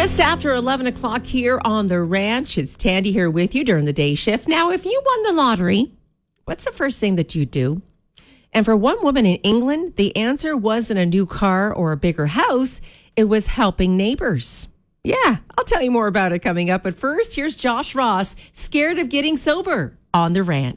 Just after 11 o'clock here on the ranch, it's Tandy here with you during the day shift. Now, if you won the lottery, what's the first thing that you do? And for one woman in England, the answer wasn't a new car or a bigger house. It was helping neighbors. Yeah, I'll tell you more about it coming up. But first, here's Josh Ross, scared of getting sober on the ranch.